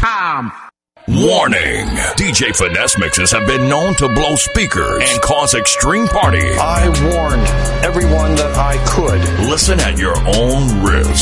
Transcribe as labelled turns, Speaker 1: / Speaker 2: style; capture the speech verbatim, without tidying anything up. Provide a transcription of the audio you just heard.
Speaker 1: com.
Speaker 2: Warning! D J Finesse mixes have been known to blow speakers and cause extreme partying.
Speaker 3: I warned everyone that I could.
Speaker 2: Listen at your own risk.